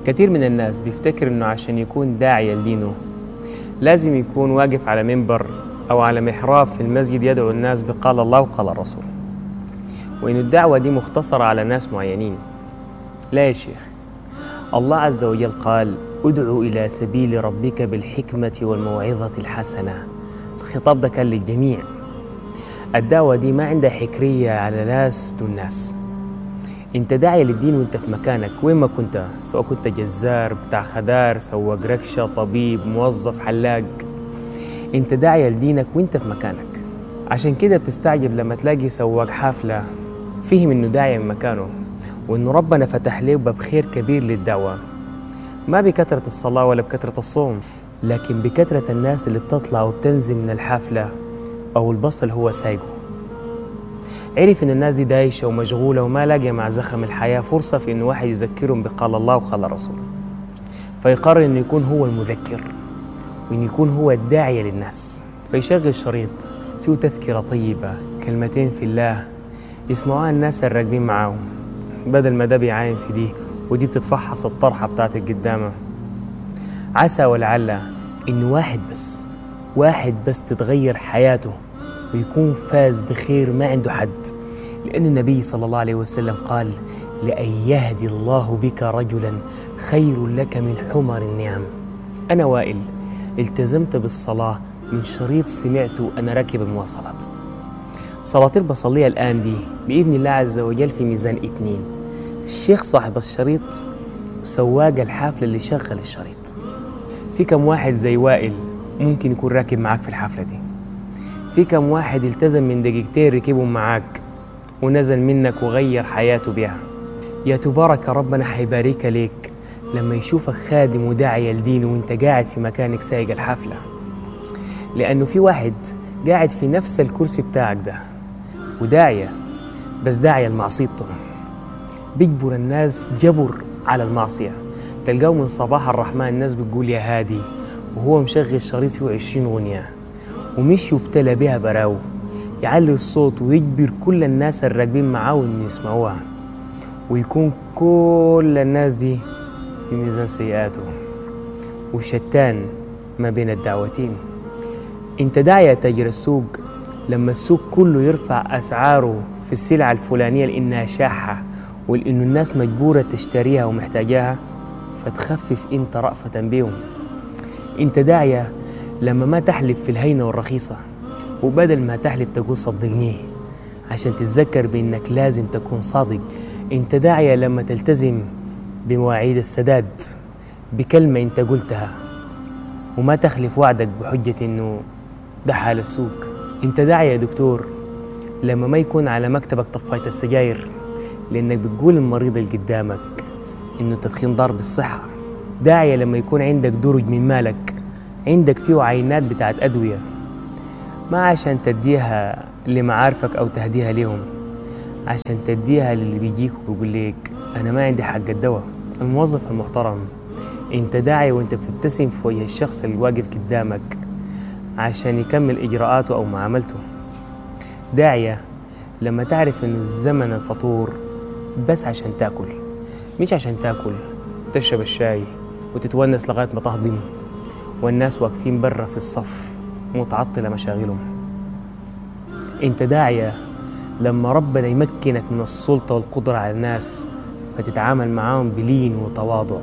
كثير من الناس بيفتكر إنه عشان يكون داعية لدينه لازم يكون واقف على منبر أو على محراب في المسجد يدعو الناس بقال الله وقال الرسول، وإن الدعوة دي مختصرة على ناس معينين. لا يا شيخ، الله عز وجل قال: ادعو إلى سبيل ربك بالحكمة والموعظة الحسنة. الخطاب ده كان للجميع. الدعوة دي ما عندها حكرية على ناس دون ناس. انت داعية للدين وانت في مكانك وين ما كنت، سواء كنت جزار، بتاع خدار، سواق ركشة، طبيب، موظف، حلاق. انت داعية لدينك وانت في مكانك. عشان كده بتستعجب لما تلاقي سواق حافلة فهم انه داعية من مكانه، وانه ربنا فتح له باب خير كبير للدعوة، ما بكثرة الصلاة ولا بكثرة الصوم، لكن بكثرة الناس اللي بتطلع وبتنزل من الحافلة أو الباص اللي هو سايقه. عرف إن الناس دي دايشة ومشغولة وما لاقية مع زخم الحياة فرصة في إنه واحد يذكرهم بقال الله وقال الرسول، فيقرر إنه يكون هو المذكر وإنه يكون هو الداعية للناس. فيشغل شريط فيه تذكرة طيبة، كلمتين في الله يسمعوها الناس الراكبين معاهم، بدل ما ده بيعاين في دي ودي بتتفحص الطرحة بتاعتك قدامه. عسى ولعل إنه واحد بس تتغير حياته ويكون فاز بخير ما عنده حد، لأن النبي صلى الله عليه وسلم قال: لأن يهدي الله بك رجلا خير لك من حمر النعم. أنا وائل التزمت بالصلاة من شريط سمعته أنا راكب المواصلات. صلاة اللي بصليها الآن دي بإذن الله عز وجل في ميزان 2، الشيخ صاحب الشريط وسواق الحافلة اللي شغل الشريط. في كم واحد زي وائل ممكن يكون راكب معاك في الحفلة دي؟ في كم واحد التزم من دقيقتين ركبهم معاك ونزل منك وغير حياته بيها؟ يا تبارك ربنا حيبارك ليك لما يشوفك خادم وداعية لدينه وانت قاعد في مكانك سايق الحفلة، لأنه في واحد قاعد في نفس الكرسي بتاعك ده وداعية، بس داعية لمعصيته، بيجبر الناس جبر على المعصية. تلقاه من صباح الرحمن الناس بتقول يا هادي وهو مشغل شريط فيه 20 غنية ومش يبتلى بها براو، يعلي الصوت ويجبر كل الناس الراكبين معاه إنه يسمعوها، ويكون كل الناس دي في ميزان سيئاته، وشتان ما بين الدعوتين. انت داعية تاجر السوق لما السوق كله يرفع أسعاره في السلعة الفلانية لأنها شاحة ولأنه الناس مجبورة تشتريها ومحتاجاها، فتخفف انت رأفة بيهم. انت داعية لما ما تحلف في الهينة والرخيصة، وبدل ما تحلف تقول صدقني عشان تتذكر بأنك لازم تكون صادق. انت داعية لما تلتزم بمواعيد السداد بكلمة انت قلتها وما تخلف وعدك بحجة انه ده حال السوق. انت داعية يا دكتور لما ما يكون على مكتبك طفاية السجاير لانك بتقول المريض اللي قدامك انه التدخين ضار بالصحة. داعية لما يكون عندك درج من مالك عندك فيه عينات بتاعت أدوية، ما عشان تديها لمعارفك أو تهديها لهم، عشان تديها للي بيجيك ويقول لك أنا ما عندي حق الدواء. الموظف المحترم انت داعي وانت بتبتسم في وجه الشخص اللي واقف قدامك عشان يكمل إجراءاته أو معاملته. داعية لما تعرف إنه الزمن الفطور بس عشان تاكل، مش عشان تاكل وتشرب الشاي وتتونس لغاية ما تهضم والناس واقفين برا في الصف متعطلة مشاغلهم. انت داعية لما ربنا يمكنك من السلطة والقدرة على الناس فتتعامل معاهم بلين وتواضع.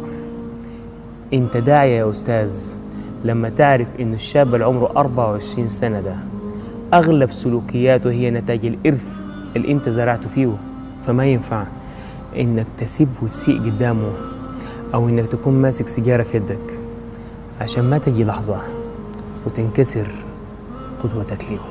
انت داعية يا أستاذ لما تعرف إنه الشاب اللي عمره 24 سنة ده أغلب سلوكياته هي نتاج الإرث اللي انت زرعته فيه، فما ينفع إنك تسيب وتسيء قدامه أو إنك تكون ماسك سيجارة في يدك عشان ما تجي لحظة وتنكسر قدوتك ليه.